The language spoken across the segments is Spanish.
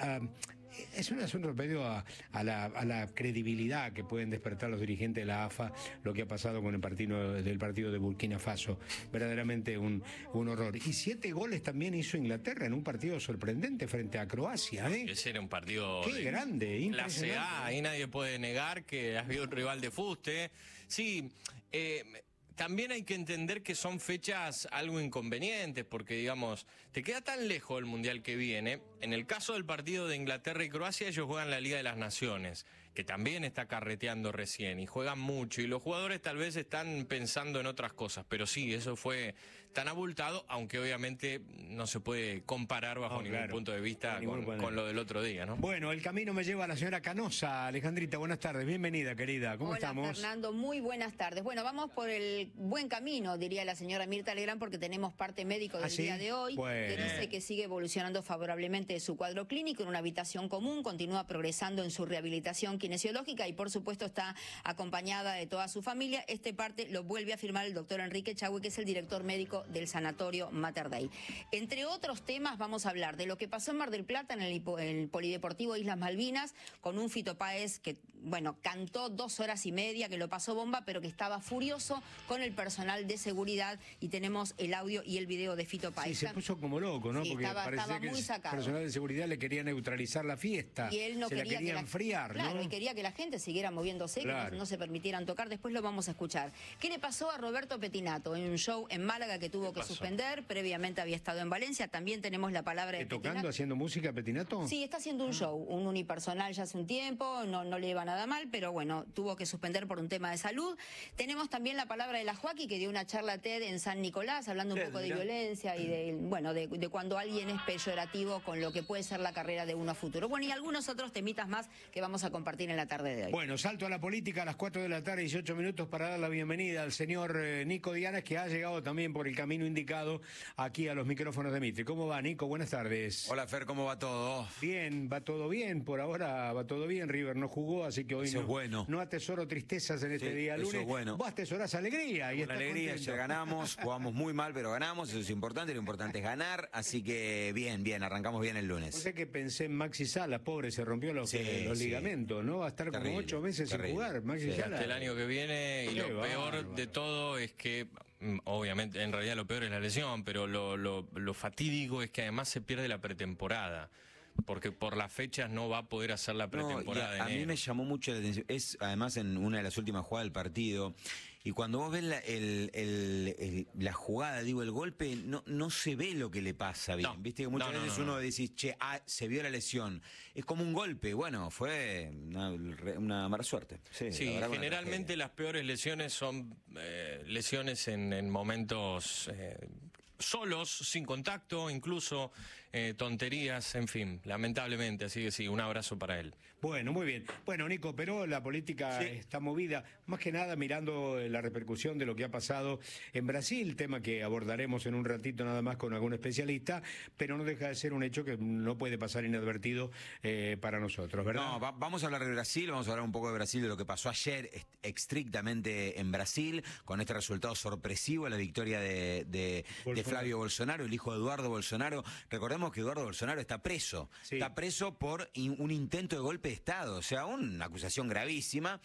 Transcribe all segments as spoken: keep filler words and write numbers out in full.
a, es un asunto pedido a, a, la, a la credibilidad que pueden despertar los dirigentes de la A F A, lo que ha pasado con el partido del partido de Burkina Faso. Verdaderamente un, un horror. Y siete goles también hizo Inglaterra en un partido sorprendente frente a Croacia, ¿eh? Ese era un partido Qué grande, clase A, ahí nadie puede negar que has visto un rival de fuste. Sí, eh, también hay que entender que son fechas algo inconvenientes, porque, digamos, te queda tan lejos el Mundial que viene. En el caso del partido de Inglaterra y Croacia, ellos juegan la Liga de las Naciones, que también está carreteando recién, y juegan mucho, y los jugadores tal vez están pensando en otras cosas, pero sí, eso fue tan abultado, aunque obviamente no se puede comparar bajo no, ningún claro, punto de vista con, con lo del otro día, ¿no? Bueno, el camino me lleva a la señora Canosa. Alejandrita, buenas tardes, bienvenida, querida, ¿cómo Hola, estamos? Fernando, muy buenas tardes. Bueno, vamos por el buen camino, diría la señora Mirta Legrand, porque tenemos parte médico del ¿Ah, sí? día de hoy, bueno. que dice que sigue evolucionando favorablemente su cuadro clínico en una habitación común, continúa progresando en su rehabilitación kinesiológica y por supuesto está acompañada de toda su familia. Este parte lo vuelve a firmar el doctor Enrique Chagüe, que es el director médico del sanatorio Mater Dei. Entre otros temas vamos a hablar de lo que pasó en Mar del Plata, en el, hipo, en el Polideportivo Islas Malvinas, con un Fito Páez que, bueno, cantó dos horas y media, que lo pasó bomba, pero que estaba furioso con el personal de seguridad, y tenemos el audio y el video de Fito Páez. Sí, se puso como loco, ¿no? Sí, porque estaba, parecía estaba que muy el sacado. personal de seguridad le quería neutralizar la fiesta, y él no se quería la quería que la, enfriar, claro, ¿no? y quería que la gente siguiera moviéndose, claro, que no, no se permitieran tocar. Después lo vamos a escuchar. ¿Qué le pasó a Roberto Petinato en un show en Málaga que tuvo que pasó? suspender? Previamente había estado en Valencia. También tenemos la palabra de ¿Tocando, Petinato. haciendo música, Petinato? Sí, está haciendo un ah. show, un unipersonal ya hace un tiempo, no, no le iba nada mal, pero bueno, tuvo que suspender por un tema de salud. Tenemos también la palabra de la Joaquí, que dio una charla TED en San Nicolás, hablando un poco de violencia y de, bueno, de, de cuando alguien es peyorativo con lo que puede ser la carrera de uno a futuro. Bueno, y algunos otros temitas más que vamos a compartir en la tarde de hoy. Bueno, salto a la política a las cuatro de la tarde, dieciocho minutos, para dar la bienvenida al señor eh, Nico Dianas, que ha llegado también por el camino indicado aquí a los micrófonos de Mitre. ¿Cómo va, Nico? Buenas tardes. Hola, Fer, ¿cómo va todo? Bien, va todo bien, por ahora va todo bien. River no jugó, así que hoy eso no, es bueno. no atesoro tristezas en este sí, día lunes. Eso es bueno. Vos atesorás alegría. Y Con alegría, ya ganamos, jugamos muy mal, pero ganamos, eso es importante, lo importante es ganar, así que bien, bien, arrancamos bien el lunes. No sé que pensé en Maxi Sala, pobre, se rompió los, sí, eh, los sí. ligamentos, ¿no? Va a estar terrible, como ocho meses terrible. sin jugar, Maxi sí, Sala. Hasta el año que viene, y Qué lo peor bárbaro. de todo es que, obviamente, en realidad lo peor es la lesión, pero lo, lo, lo fatídico es que además se pierde la pretemporada. Porque por las fechas no va a poder hacer la pretemporada. No, a, a mí me llamó mucho la atención, es además en una de las últimas jugadas del partido, y cuando vos ves la, el, el, el, la jugada, digo, el golpe, no, no se ve lo que le pasa bien. No, Viste que muchas no, veces no, no, uno no. dice, che, ah, se vio la lesión. Es como un golpe, bueno, fue una, una mala suerte. Sí, sí verdad, generalmente las peores lesiones son eh, lesiones en, en momentos... Eh, solos, sin contacto, incluso eh, tonterías, en fin, lamentablemente, así que sí, un abrazo para él. Bueno, muy bien. Bueno, Nico, pero la política sí. está movida, más que nada mirando la repercusión de lo que ha pasado en Brasil, tema que abordaremos en un ratito nada más con algún especialista, pero no deja de ser un hecho que no puede pasar inadvertido eh, para nosotros, ¿verdad? No, va, vamos a hablar de Brasil, vamos a hablar un poco de Brasil, de lo que pasó ayer estrictamente en Brasil, con este resultado sorpresivo, la victoria de, de, de Flavio Bolsonaro, el hijo de Eduardo Bolsonaro. Recordemos que Eduardo Bolsonaro está preso. Sí. Está preso por in, un intento de golpe de Estado, o sea, una acusación gravísima.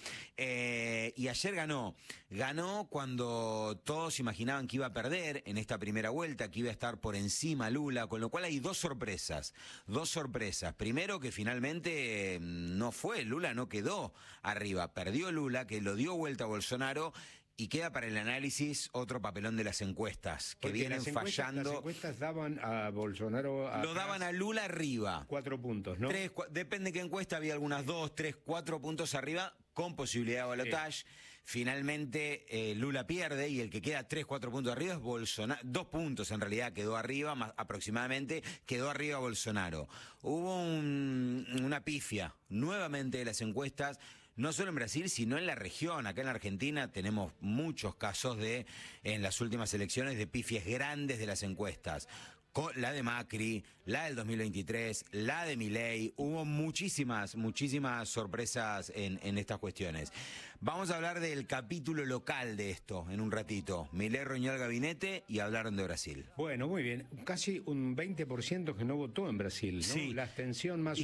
Eh, y ayer ganó. Ganó cuando todos imaginaban que iba a perder en esta primera vuelta, que iba a estar por encima Lula, con lo cual hay dos sorpresas. Dos sorpresas. Primero, que finalmente no fue, Lula no quedó arriba. Perdió Lula, que lo dio vuelta a Bolsonaro. Y queda para el análisis otro papelón de las encuestas, que Porque vienen las encuestas, fallando. Las encuestas daban a Bolsonaro... Lo daban a Lula arriba. Cuatro puntos, ¿no? Tres, depende de qué encuesta, había algunas dos, tres, cuatro puntos arriba, con posibilidad de balotaje. Sí. Finalmente eh, Lula pierde y el que queda tres, cuatro puntos arriba es Bolsonaro. Dos puntos en realidad quedó arriba, más aproximadamente, quedó arriba Bolsonaro. Hubo un, una pifia nuevamente de las encuestas, no solo en Brasil, sino en la región. Acá en la Argentina tenemos muchos casos de, en las últimas elecciones, de pifias grandes de las encuestas. La de Macri, la del dos mil veintitrés, la de Milei, hubo muchísimas, muchísimas sorpresas en, en estas cuestiones. Vamos a hablar del capítulo local de esto en un ratito. Milei reunió al gabinete y hablaron de Brasil. Bueno, muy bien. Casi un veinte por ciento que no votó en Brasil, ¿no? Sí. La abstención más